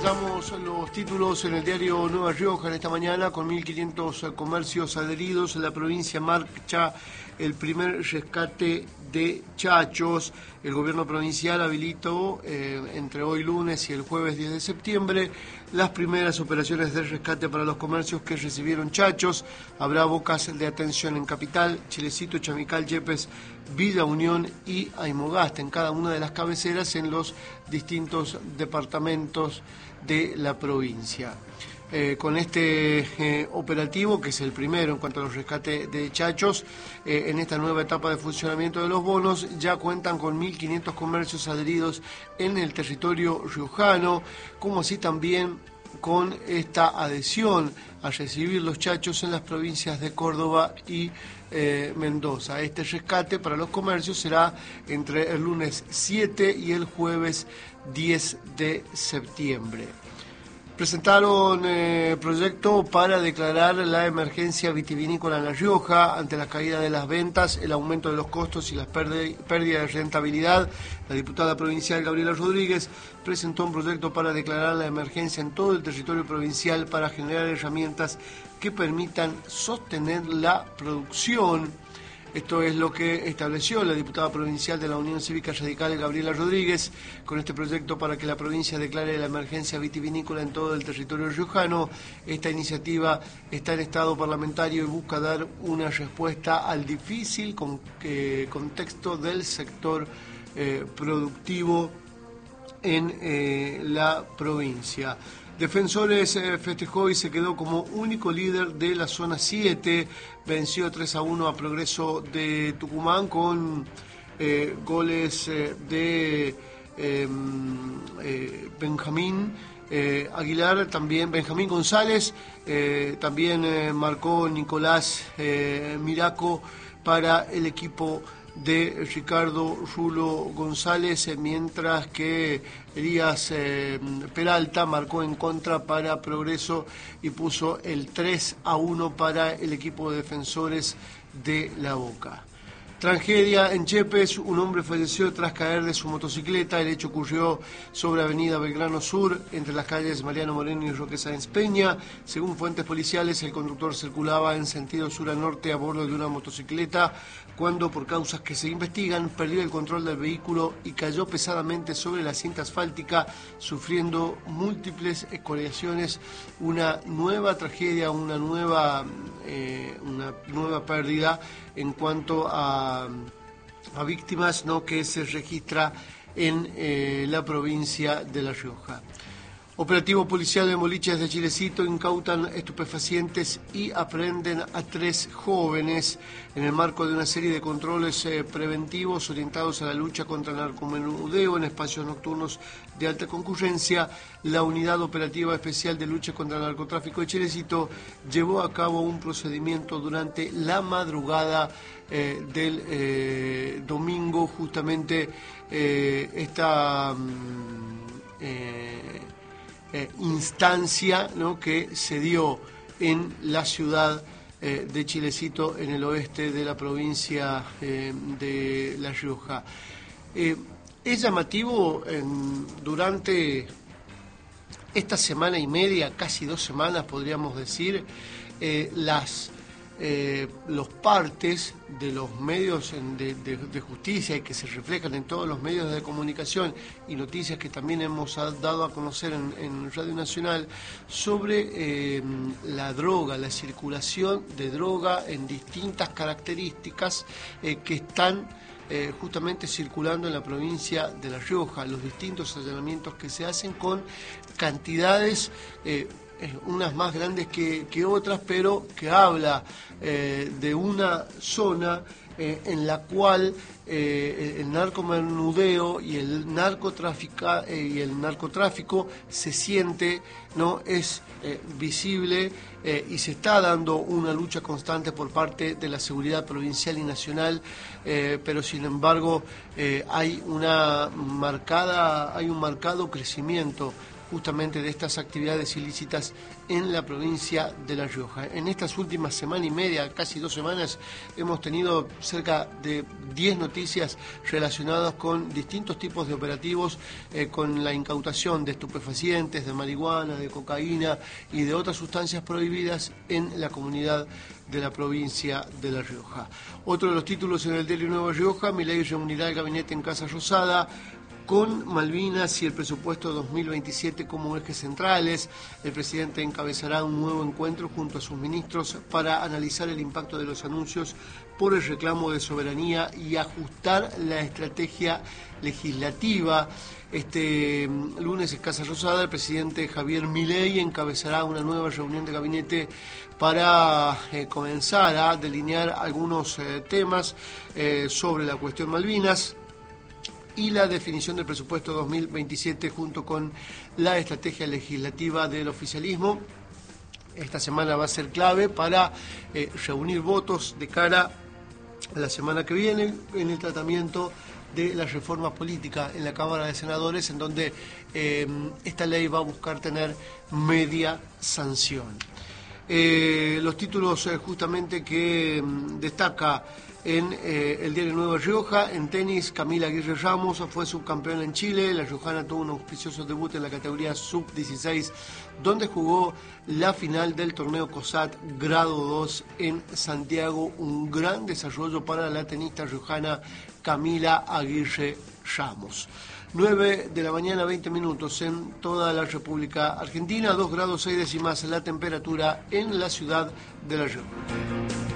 Repasamos los títulos en el diario Nueva Rioja en esta mañana. Con 1.500 comercios adheridos, en la provincia marcha el primer rescate de chachos. El gobierno provincial habilitó entre hoy lunes y el jueves 10 de septiembre las primeras operaciones de rescate para los comercios que recibieron chachos. Habrá bocas de atención en Capital, Chilecito, Chamical, Yepes, Villa Unión y Aymogasta, en cada una de las cabeceras en los distintos departamentos de la provincia. Con este operativo, que es el primero en cuanto a los rescates de chachos, en esta nueva etapa de funcionamiento de los bonos, ya cuentan con 1.500 comercios adheridos en el territorio riojano, como así también con esta adhesión a recibir los chachos en las provincias de Córdoba y Mendoza. Este rescate para los comercios será entre el lunes 7 y el jueves 10 de septiembre. Presentaron proyecto para declarar la emergencia vitivinícola en La Rioja ante la caída de las ventas, el aumento de los costos y las pérdidas de rentabilidad. La diputada provincial Gabriela Rodríguez presentó un proyecto para declarar la emergencia en todo el territorio provincial para generar herramientas que permitan sostener la producción. Esto es lo que estableció la diputada provincial de la Unión Cívica Radical, Gabriela Rodríguez, con este proyecto para que la provincia declare la emergencia vitivinícola en todo el territorio riojano. Esta iniciativa está en estado parlamentario y busca dar una respuesta al difícil contexto del sector productivo en la provincia. Defensores festejó y se quedó como único líder de la zona 7, venció 3-1 a Progreso de Tucumán con goles de Benjamín Aguilar, también Benjamín González, también marcó Nicolás Miraco para el equipo de Ricardo Rulo González, mientras que Elías Peralta marcó en contra para Progreso y puso el 3-1 para el equipo de Defensores de La Boca. Tragedia en Yepes, un hombre falleció tras caer de su motocicleta. El hecho ocurrió sobre Avenida Belgrano Sur, entre las calles Mariano Moreno y Roque Sáenz Peña. Según fuentes policiales, el conductor circulaba en sentido sur a norte a bordo de una motocicleta cuando, por causas que se investigan, perdió el control del vehículo y cayó pesadamente sobre la cinta asfáltica, sufriendo múltiples escoriaciones. Una nueva tragedia, una nueva pérdida en cuanto a víctimas, ¿no?, que se registra en la provincia de La Rioja. Operativo policial en boliches de Chilecito, incautan estupefacientes y aprenden a 3 jóvenes en el marco de una serie de controles preventivos orientados a la lucha contra el narcomenudeo en espacios nocturnos de alta concurrencia. La Unidad Operativa Especial de Lucha contra el Narcotráfico de Chilecito llevó a cabo un procedimiento durante la madrugada del domingo, justamente esta instancia, ¿no?, que se dio en la ciudad de Chilecito, en el oeste de la provincia de La Rioja. Es llamativo durante esta semana y media, casi 2 semanas podríamos decir, los partes de los medios de justicia y que se reflejan en todos los medios de comunicación y noticias que también hemos dado a conocer en Radio Nacional sobre la droga, la circulación de droga en distintas características que están justamente circulando en la provincia de La Rioja, los distintos allanamientos que se hacen con cantidades unas más grandes que otras, pero que habla de una zona en la cual el narcomenudeo y el narcotráfico se siente, ¿no?, es visible y se está dando una lucha constante por parte de la seguridad provincial y nacional, pero sin embargo hay un marcado crecimiento justamente de estas actividades ilícitas en la provincia de La Rioja. En estas últimas semana y media, casi 2 semanas, hemos tenido cerca de 10 noticias relacionadas con distintos tipos de operativos, con la incautación de estupefacientes, de marihuana, de cocaína y de otras sustancias prohibidas en la comunidad de la provincia de La Rioja. Otro de los títulos en el diario Nueva Rioja: Milei reunirá el gabinete en Casa Rosada con Malvinas y el presupuesto 2027 como ejes centrales. El presidente encabezará un nuevo encuentro junto a sus ministros para analizar el impacto de los anuncios por el reclamo de soberanía y ajustar la estrategia legislativa. Este lunes en Casa Rosada, el presidente Javier Milei encabezará una nueva reunión de gabinete para comenzar a delinear algunos temas sobre la cuestión Malvinas y la definición del presupuesto 2027 junto con la estrategia legislativa del oficialismo. Esta semana va a ser clave para reunir votos de cara a la semana que viene en el tratamiento de la reforma política en la Cámara de Senadores, en donde esta ley va a buscar tener media sanción. Los títulos justamente que destaca en el diario Nueva Rioja: en tenis, Camila Aguirre Ramos fue subcampeona en Chile. La riojana tuvo un auspicioso debut en la categoría sub-16, donde jugó la final del torneo COSAT grado 2 en Santiago. Un gran desarrollo para la tenista riojana Camila Aguirre Ramos. 9 de la mañana, 20 minutos en toda la República Argentina, 2 grados 6 décimas la temperatura en la ciudad de La Rioja.